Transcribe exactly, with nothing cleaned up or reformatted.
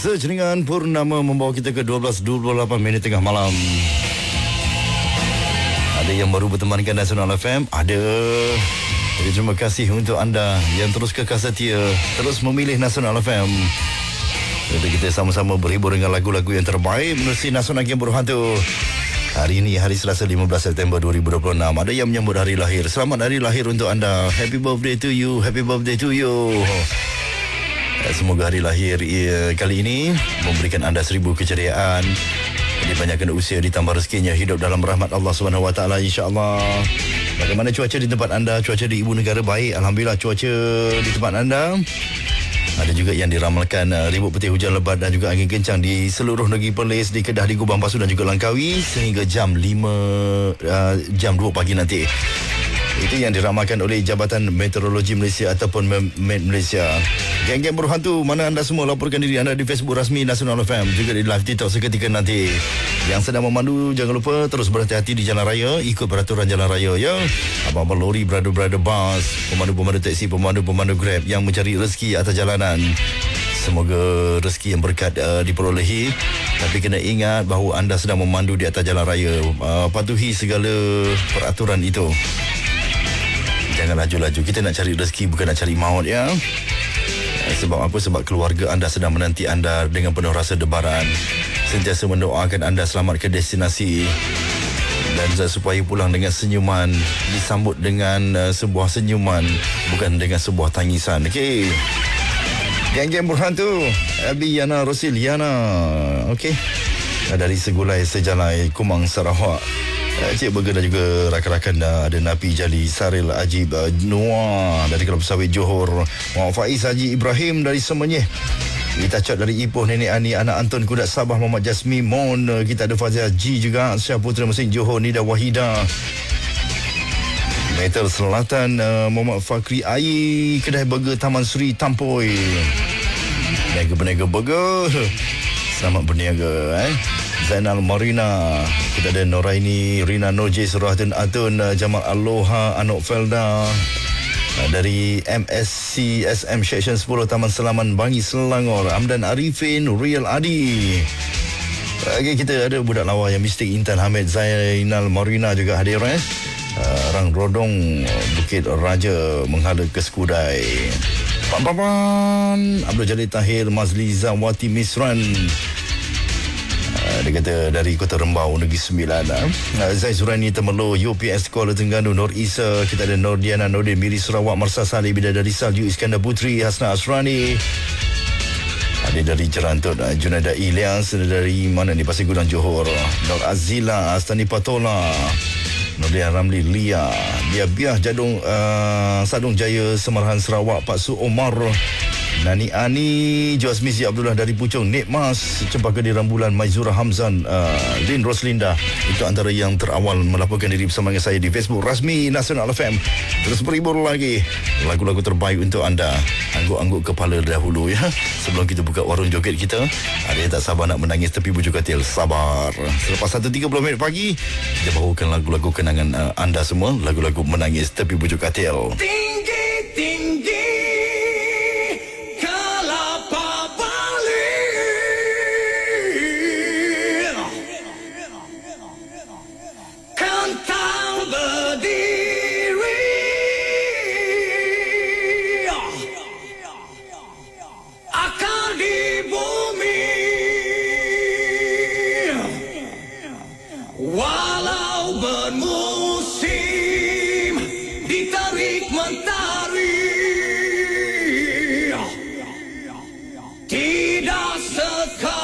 Sejaringan Purnama membawa kita ke dua belas dua puluh lapan minit tengah malam. Ada yang baru bertemankan Nasional F M, ada. Jadi terima kasih untuk anda yang terus kekal setia, terus memilih Nasional F M. Jadi kita sama-sama berhibur dengan lagu-lagu yang terbaik menerusi Nasional Game Berhantu. Hari ini hari Selasa lima belas September dua ribu dua puluh enam. Ada yang menyambut hari lahir. Selamat hari lahir untuk anda. Happy birthday to you. Happy birthday to you. Semoga hari lahir ya, kali ini memberikan anda seribu keceriaan, dibanyakkan usia, ditambah rezekinya, hidup dalam rahmat Allah Subhanahu Wa Taala insya-Allah. Bagaimana cuaca di tempat anda? Cuaca di ibu negara baik, alhamdulillah. Cuaca di tempat anda, ada juga yang diramalkan uh, ribut peti hujan lebat dan juga angin kencang di seluruh negeri Perlis, di Kedah, di Gubang Pasu dan juga Langkawi sehingga jam lima uh, jam dua pagi nanti. Itu yang diramalkan oleh Jabatan Meteorologi Malaysia ataupun Met Malaysia. Geng-geng berhantu, mana anda semua, laporkan diri anda di Facebook rasmi Nasional F M, juga di live TikTok seketika nanti. Yang sedang memandu, jangan lupa terus berhati-hati di jalan raya, ikut peraturan jalan raya ya. Abang-abang lori, brother-brother bus, pemandu-pemandu taksi, pemandu-pemandu Grab yang mencari rezeki atas jalanan, semoga rezeki yang berkat uh, diperolehi. Tapi kena ingat bahawa anda sedang memandu di atas jalan raya. Uh, patuhi segala peraturan itu. Jangan laju-laju. Kita nak cari rezeki, bukan nak cari maut ya. Sebab apa? Sebab keluarga anda sedang menanti anda dengan penuh rasa debaran. Sentiasa mendoakan anda selamat ke destinasi dan supaya pulang dengan senyuman, disambut dengan uh, sebuah senyuman, bukan dengan sebuah tangisan. Okey. Geng-geng berhantu, Abi Yana Rosiliana. Okey. Dari Segulai Sejalai Kumang Sarawak, Cik Burger dan juga rakan-rakan, ada Napi Jali, Saril Ajib, Noah dari Kelab Sawit Johor, Muhammad Faiz Haji Ibrahim dari Semenyih, kita cak dari Ipoh, Nenek Ani, Anak Anton Kudat Sabah, Muhammad Jasmi Mon, kita ada Fazia G juga, Syah Putra Mesin Johor, Nida Wahida, Metal Selatan, Muhammad Fakri Ai, Kedai Burger Taman Seri Tampoi, Peniaga-peniaga burger, selamat berniaga eh. Zainal Marina, kita ada Noraini, Rina Noje, Surahatun Atun, Jamal Aloha, Anok Felda, dari M S C S M Section sepuluh Taman Selaman Bangi Selangor, Amdan Arifin, Real Adi. Okay, kita ada budak lawa yang mistik, Intan Hamid, Zainal Marina juga hadir eh. Rang Rodong, Bukit Raja menghala ke Skudai. Pan-pan, Abdul Jalil Tahir, Mazliza Wati Misran. Dia kata dari Kota Rembau, Negeri Sembilan. Zai Zurani Temerloh, U P S Kuala Terengganu, Nur Isa, kita ada Nur Diana Nordin, Miri Sarawak, Marsa Salih, Bidadari Salju, Iskandar Putri, Hasna Asrani. Ada dari Jerantut, Junada Ilyas, dari mana ni, Pasir Gudang Johor, Nur Azila, Astani Patola, Nurdian Ramli Lia, Dia Biah Jadung, uh, Sadung Jaya, Semarahan Sarawak, Pak Su Omar, Nani Ani, Josmisi Abdullah dari Puchong, Nik Mas, Cempaka di Rambulan, Maizura Hamzan, uh, Lin Roslinda. Itu antara yang terawal melaporkan diri bersama dengan saya di Facebook rasmi Nasional F M. Terus berhibur lagi lagu-lagu terbaik untuk anda. Angguk-angguk kepala dahulu ya. Sebelum kita buka warung joget kita, ada yang tak sabar nak menangis tepi bujuk katil. Sabar. Selepas satu tiga puluh minit pagi, kita bawakan lagu-lagu kenangan uh, anda semua, lagu-lagu menangis tepi bujuk katil. Tinggi, tinggi. Walau bermusim ditarik mentari, tidak sekali